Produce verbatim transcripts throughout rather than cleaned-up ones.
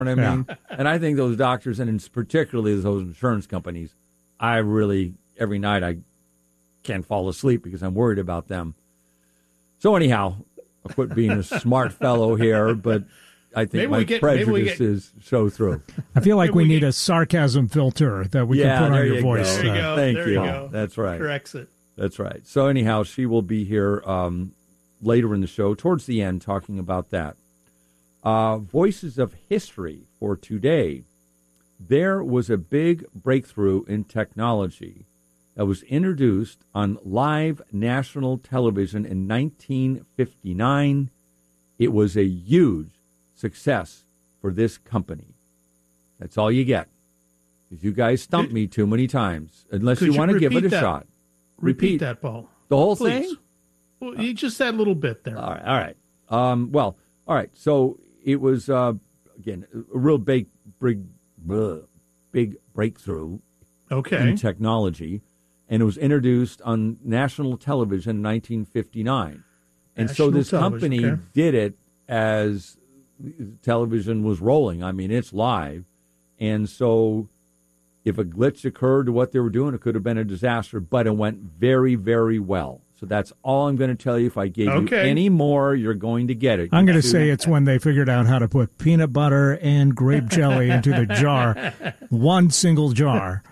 what I mean? Yeah. And I think those doctors, and particularly those insurance companies, I really, every night I can't fall asleep because I'm worried about them. So anyhow, I'll quit being a smart fellow here, but I think maybe my get, prejudices get, show through. I feel like we, we need get, a sarcasm filter that we yeah, can put on your you voice. Go. There you go. Thank there you. you go. That's right. Corrects it. That's right. So anyhow, she will be here um, later in the show, towards the end, talking about that. Uh, Voices of History for today. There was a big breakthrough in technology that was introduced on live national television in nineteen fifty-nine. It was a huge success for this company. That's all you get. Because you guys stumped me too many times. Unless you want to give it a that? shot. Repeat, repeat that, Paul. The whole Please. thing? Well, you just said a little bit there. All right. All right. Um, well, all right. So it was, uh, again, a real big, big, bleh, big breakthrough okay. in technology. And it was introduced on national television in nineteen fifty-nine. And national so this company okay. did it as television was rolling. I mean, it's live. And so if a glitch occurred to what they were doing, it could have been a disaster, but it went very, very well. So that's all I'm going to tell you. If I gave okay. you any more, you're going to get it. I'm going to say it's when they figured out how to put peanut butter and grape jelly into the jar, one single jar.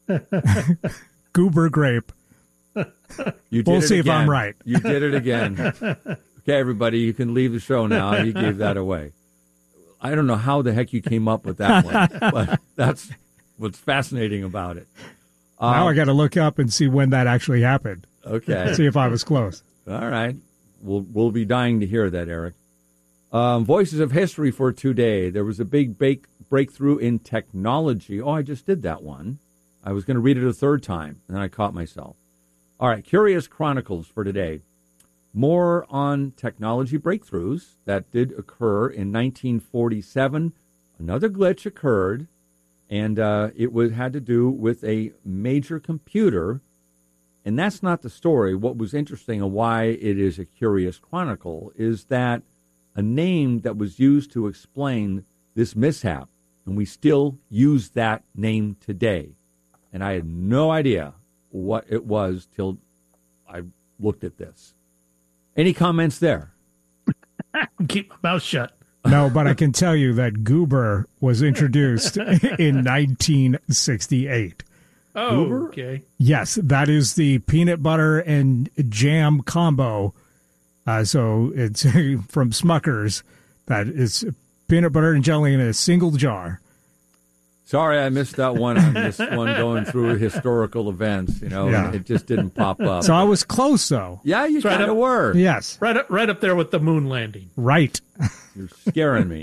Goober grape. You did we'll it see again. if I'm right. You did it again. Okay, everybody, you can leave the show now. You gave that away. I don't know how the heck you came up with that one, but that's what's fascinating about it. Um, now I got to look up and see when that actually happened. Okay. See if I was close. All right. We'll, we'll be dying to hear that, Eric. Um, Voices of History for today. There was a big break, breakthrough in technology. Oh, I just did that one. I was going to read it a third time, and then I caught myself. All right, Curious Chronicles for today. More on technology breakthroughs that did occur in nineteen forty-seven. Another glitch occurred, and uh, it was, had to do with a major computer. And that's not the story. What was interesting and why it is a Curious Chronicle is that a name that was used to explain this mishap, and we still use that name today. And I had no idea what it was till I looked at this. Any comments there? Keep my mouth shut. No, but I can tell you that Goober was introduced in nineteen sixty-eight. Oh, Goober? Okay. Yes, that is the peanut butter and jam combo. Uh, so it's from Smucker's. That is peanut butter and jelly in a single jar. Sorry, I missed that one on this one going through historical events. You know, Yeah. it just didn't pop up. So I was close, though. Yeah, you Right kind of up- were. Yes, Right up, right up there with the moon landing. right. You're scaring me.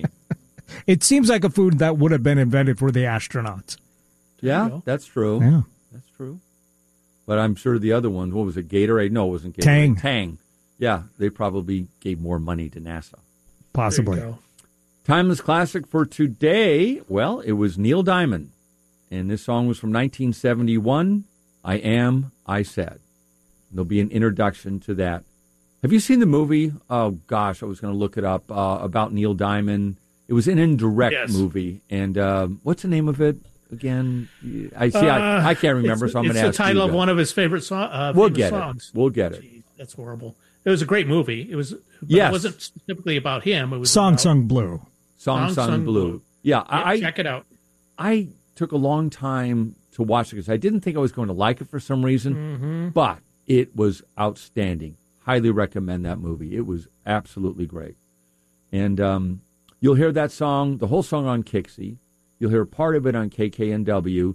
It seems like a food that would have been invented for the astronauts. There you Yeah, go. that's true. Yeah. That's true. But I'm sure the other ones, what was it, Gatorade? No, it wasn't Gatorade. Tang. Tang. Yeah, they probably gave more money to NASA. Possibly. There you go. Timeless classic for today, well, it was Neil Diamond. And this song was from nineteen seventy-one, I Am, I Said. There'll be an introduction to that. Have you seen the movie? Oh, gosh, I was going to look it up, uh, about Neil Diamond. It was an indirect Yes. movie. And uh, what's the name of it again? I see. I, I can't remember, it's, so I'm going to ask It's the title you of guys. one of his favorite, so, uh, We'll favorite get songs. it. We'll get it. Jeez, that's horrible. It was a great movie. It was. But Yes. It wasn't specifically about him. It was Song about, Sung Blue. Song Song Sung Sung Blue. Blue. Yeah, Yeah, I, check it out. I took a long time to watch it because I didn't think I was going to like it for some reason, Mm-hmm. but it was outstanding. Highly recommend that movie. It was absolutely great. And um, you'll hear that song, the whole song on Kixie. You'll hear part of it on K K N W,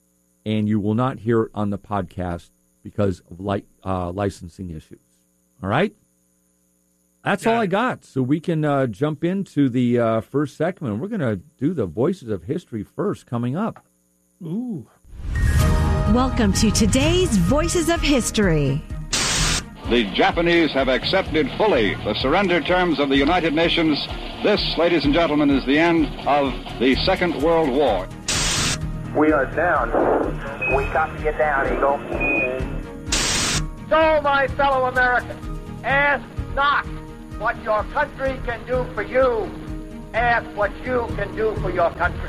and you will not hear it on the podcast because of li- uh, licensing issues. All right? That's Got all I it. got. So we can uh, jump into the uh, first segment. We're going to do the Voices of History first coming up. Ooh. Welcome to today's Voices of History. The Japanese have accepted fully the surrender terms of the United Nations. This, ladies and gentlemen, is the end of the Second World War. We are down. We got to get down, Eagle. So, my fellow Americans, ask not what your country can do for you, ask what you can do for your country.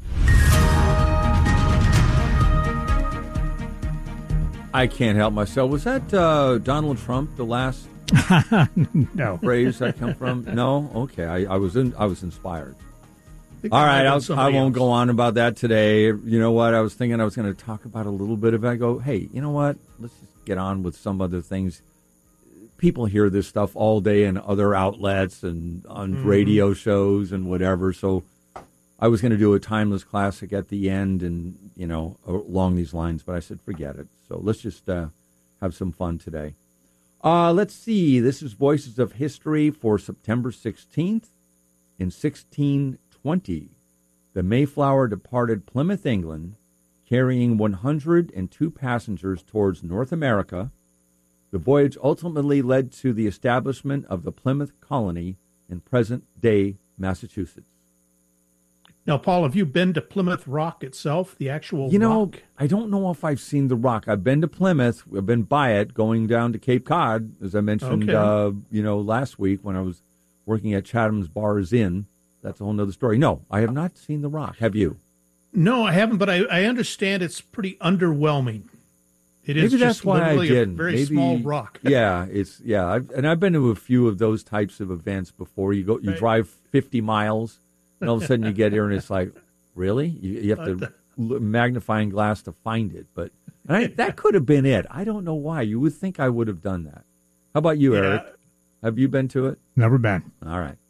I can't help myself. Was that uh, Donald Trump, the last No. phrase that come from? No? Okay. I, I was in, I was inspired. think All it might right. have been I'll, I somebody won't else. go on about that today. You know what? I was thinking I was going to talk about a little bit of it. I go, hey, you know what? Let's just get on with some other things. People hear this stuff all day in other outlets and on Mm-hmm. radio shows and whatever. So I was going to do a timeless classic at the end and, you know, along these lines. But I said, forget it. So let's just uh, have some fun today. Uh, let's see. This is Voices of History for September sixteenth. In sixteen twenty, the Mayflower departed Plymouth, England, carrying one hundred two passengers towards North America. The voyage ultimately led to the establishment of the Plymouth colony in present-day Massachusetts. Now, Paul, have you been to Plymouth Rock itself, the actual You know, rock? I don't know if I've seen the Rock. I've been to Plymouth. I've been by it, going down to Cape Cod, as I mentioned, Okay. uh, you know, last week when I was working at Chatham's Bars Inn. That's a whole other story. No, I have not seen the Rock. Have you? No, I haven't, but I, I understand it's pretty underwhelming. It is Maybe that's just why I literally a didn't. very Maybe, small rock. yeah, it's yeah, I've, and I've been to a few of those types of events before. You go, you Right. drive fifty miles, and all of a sudden you get here, and it's like, really? You, you have to l- magnifying glass to find it. But and I, that could have been it. I don't know why. You would think I would have done that. How about you, Yeah. Eric? Have you been to it? Never been. All right.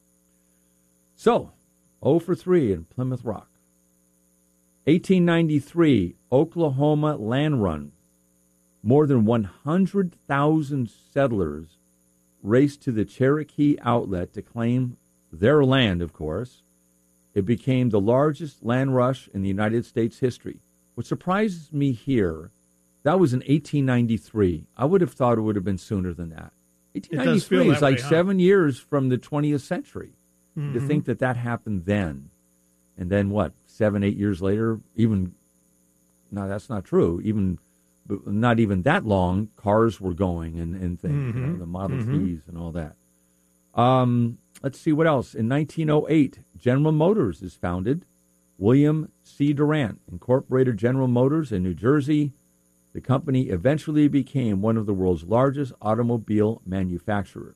So, oh for three in Plymouth Rock. eighteen ninety-three, Oklahoma land run. More than one hundred thousand settlers raced to the Cherokee outlet to claim their land, of course. It became the largest land rush in the United States history. What surprises me here, that was in eighteen ninety-three. I would have thought it would have been sooner than that. eighteen ninety-three It does feel is that like way, huh? seven years from the twentieth century. Mhm. To think that that happened then. And then what, seven, eight years later, even, no, that's not true. Even, but not even that long, cars were going and, and things, you know, Mhm. the Model Mhm. Ts and all that. Um, let's see what else. In nineteen oh eight, General Motors is founded. William C. Durant incorporated General Motors in New Jersey. The company eventually became one of the world's largest automobile manufacturers.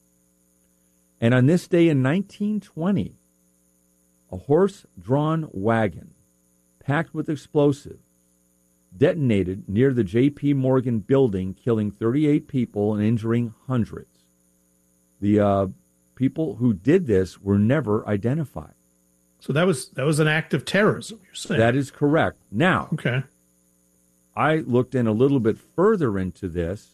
And on this day in nineteen twenty, a horse-drawn wagon packed with explosives detonated near the J P. Morgan building, killing thirty-eight people and injuring hundreds. The uh, people who did this were never identified. So that was that was an act of terrorism, you're saying? That is correct. Now, Okay. I looked in a little bit further into this.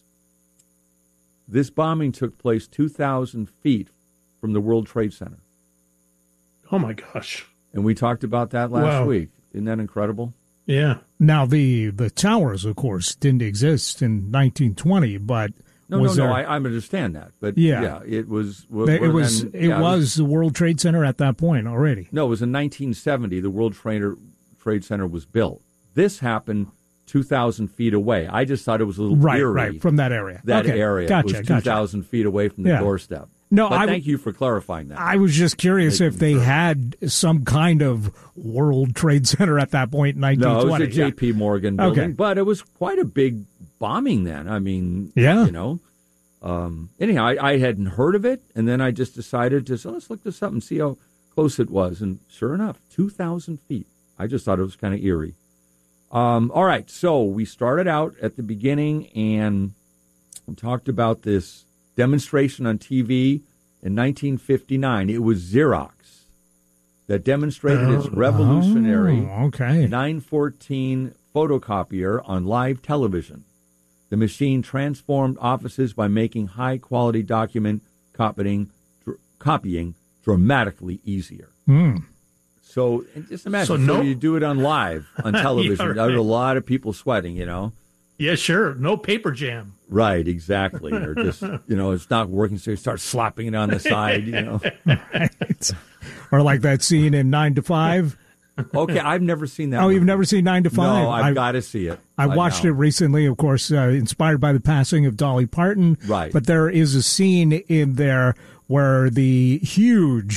This bombing took place two thousand feet from the World Trade Center. Oh, my gosh. And we talked about that last Wow. week. Isn't that incredible? Yeah. Now, the, the towers, of course, didn't exist in nineteen twenty, but No, was no, there, no. I, I understand that. But, Yeah. yeah, it was... w- it well, was then, it yeah, was the World Trade Center at that point already. No, it was in nineteen seventy. The World Trade, Trade Center was built. This happened two thousand feet away. I just thought it was a little Right, eerie. right, from that area. That Okay, area gotcha, was gotcha. two thousand feet away from the Yeah. doorstep. No, but I thank you for clarifying that. I was just curious Making if they sure. had some kind of World Trade Center at that point in nineteen No, twenty. it was a J P. Morgan building, Okay. but it was quite a big bombing then. I mean, Yeah. you know. Um, anyhow, I, I hadn't heard of it, and then I just decided to, so let's look this up and see how close it was. And sure enough, two thousand feet. I just thought it was kind of eerie. Um, all right, so we started out at the beginning and talked about this demonstration on T V in nineteen fifty-nine. It was Xerox that demonstrated its revolutionary Oh, okay. nine fourteen photocopier on live television. The machine transformed offices by making high-quality document copying, dr- copying dramatically easier. Hmm. So and just imagine, So so, no- you do it on live, on television. Yeah, There's a right. lot of people sweating, you know. Yeah, sure. No paper jam. Right, exactly. Or just, you know, it's not working, so you start slapping it on the side, you know. Right. Or like that scene in Nine to Five. Okay, I've never seen that. Oh, one. you've never seen Nine to Five? No, I've I- got to see it. I by watched now. it recently, of course, uh, inspired by the passing of Dolly Parton. Right. But there is a scene in there where the huge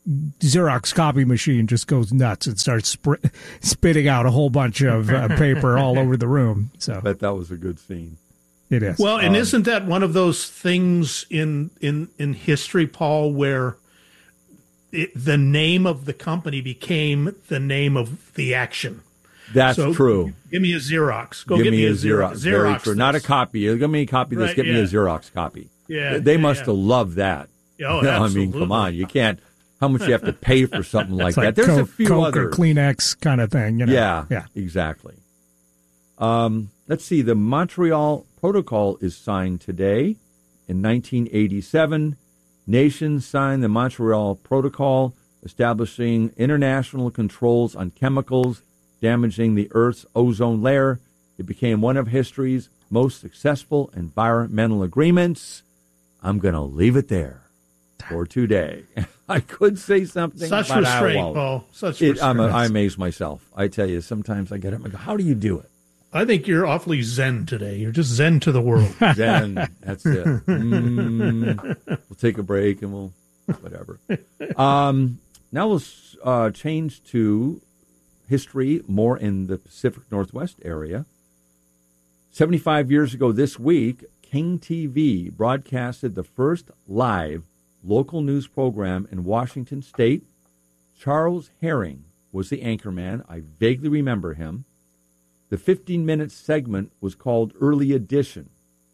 Xerox copy machine just goes nuts and starts sp- spitting out a whole bunch of uh, paper all over the room. So I bet that was a good scene. It is. Well, and Um, isn't that one of those things in in in history, Paul, where it, the name of the company became the name of the action? That's So, true. Give me a Xerox. Go give get me me a a Xerox. Xerox. Very Xerox true. Not a this. copy. Give me a copy of this. Right, Get me a yeah. Xerox copy. Yeah, They yeah, must yeah. have loved that. Oh, I mean, absolutely. come on. You can't. How much you have to pay for something like it's like that? There's Coke, a few Coke others. or Kleenex kind of thing. You know? Yeah, Yeah. exactly. Um, let's see. The Montreal Protocol is signed today. In nineteen eighty-seven, nations signed the Montreal Protocol, establishing international controls on chemicals damaging the Earth's ozone layer. It became one of history's most successful environmental agreements. I'm going to leave it there for today. I could say something, Such but I restraint, won't. Paul. Such It, restraint. I'm a, I amaze myself. I tell you, sometimes I get up and I go, how do you do it? I think you're awfully zen today. You're just zen to the world. Then that's it. Mm, we'll take a break and we'll whatever. Um, now we'll uh, change to history more in the Pacific Northwest area. seventy-five years ago this week, King T V broadcasted the first live local news program in Washington State. Charles Herring was the anchorman. I vaguely remember him. The fifteen-minute segment was called Early Edition.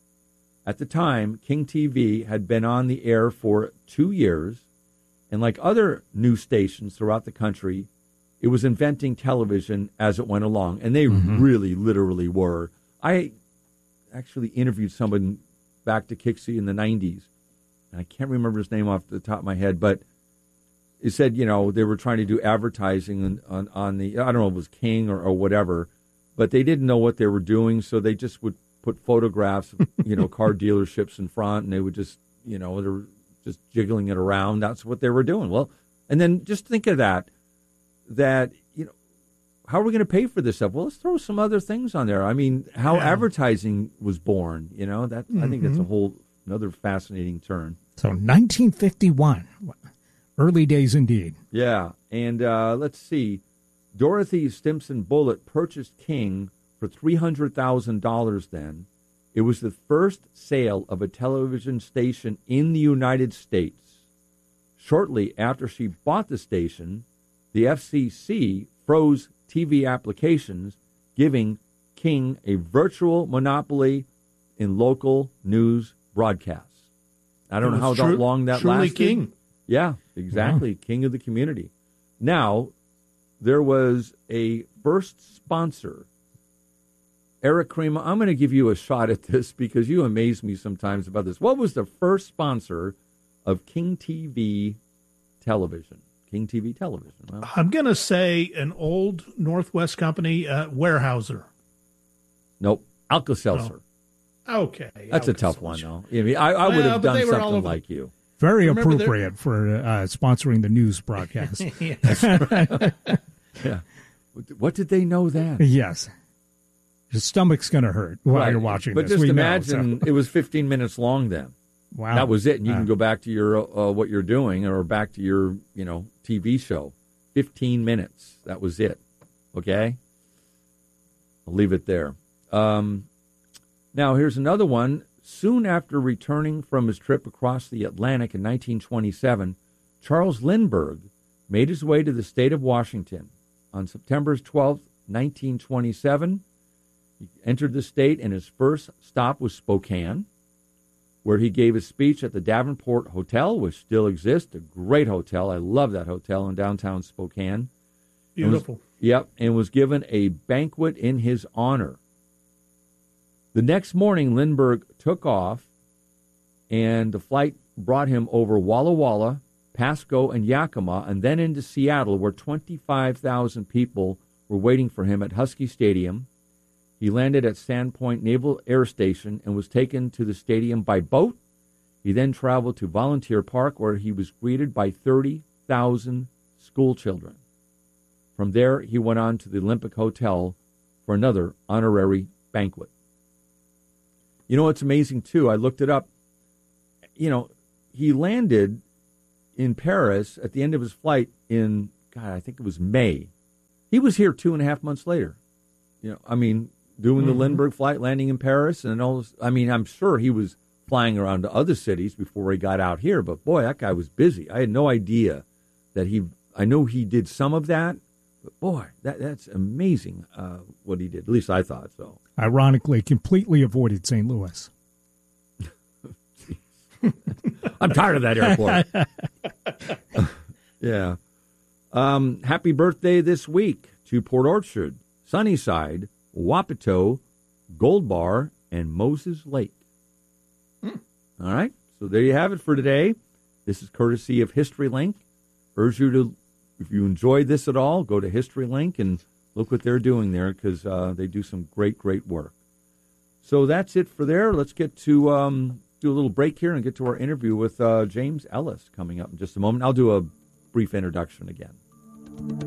At the time, King T V had been on the air for two years, and like other news stations throughout the country, it was inventing television as it went along, and they mm-hmm. really, literally were. I actually interviewed someone back to Kixie in the nineties, and I can't remember his name off the top of my head, but he said, you know, they were trying to do advertising on, on, on the, I don't know if it was King or, or whatever, but they didn't know what they were doing, so they just would put photographs of, you know, car dealerships in front, and they would just, you know, they were just jiggling it around. That's what they were doing. Well, and then just think of that, that, you know, how are we going to pay for this stuff? Well, let's throw some other things on there. I mean, how yeah. advertising was born, you know, that mm-hmm. I think that's a whole, another fascinating turn. So nineteen fifty-one, early days indeed. Yeah, and uh, let's see. Dorothy Stimson Bullitt purchased King for three hundred thousand dollars then. It was the first sale of a television station in the United States. Shortly after she bought the station, the F C C froze T V applications, giving King a virtual monopoly in local news broadcasts. I don't know how true, long that truly lasted. King. Yeah, exactly. Wow. King of the community. Now, there was a first sponsor. Eric Krema, I'm going to give you a shot at this because you amaze me sometimes about this. What was the first sponsor of King T V television? King T V television. Well, I'm going to say an old Northwest company, uh, Weyerhaeuser. Nope. Alka-Seltzer. No. Okay. That's Alka-Seltzer. a tough one, though. I, mean, I, I well, would have done something over... like you. Very Remember appropriate for uh, sponsoring the news broadcast. Yeah. What did they know then? Yes. Your stomach's going to hurt while right. you're watching but this. But just we imagine know, so. It was fifteen minutes long then. Wow. That was it. And you uh, can go back to your uh, what you're doing or back to your, you know, T V show. fifteen minutes. That was it. Okay? I'll leave it there. Um, now, here's another one. Soon after returning from his trip across the Atlantic in nineteen twenty-seven, Charles Lindbergh made his way to the state of Washington. On September twelfth, nineteen twenty-seven, he entered the state, and his first stop was Spokane, where he gave a speech at the Davenport Hotel, which still exists, a great hotel. I love that hotel in downtown Spokane. Beautiful. Was, yep, and was given a banquet in his honor. The next morning, Lindbergh took off, and the flight brought him over Walla Walla, Pasco, and Yakima, and then into Seattle, where twenty-five thousand people were waiting for him at Husky Stadium. He landed at Sandpoint Naval Air Station and was taken to the stadium by boat. He then traveled to Volunteer Park, where he was greeted by thirty thousand school children. From there, he went on to the Olympic Hotel for another honorary banquet. You know what's amazing, too? I looked it up. You know, he landed in Paris at the end of his flight in, God, I think it was May. He was here two and a half months later. You know, I mean, doing mm-hmm. the Lindbergh flight, landing in Paris, and all this. I mean, I'm sure he was flying around to other cities before he got out here, but boy, that guy was busy. I had no idea that he, I know he did some of that, but boy, that that's amazing uh, what he did. At least I thought so. Ironically, completely avoided Saint Louis. I'm tired of that airport. Yeah. Um, happy birthday this week to Port Orchard, Sunnyside, Wapato, Gold Bar, and Moses Lake. Mm. All right. So there you have it for today. This is courtesy of History Link. Urge you to, if you enjoyed this at all, go to History Link and look what they're doing there, because uh, they do some great, great work. So that's it for there. Let's get to um, do a little break here and get to our interview with uh, James Ellis coming up in just a moment. I'll do a brief introduction again.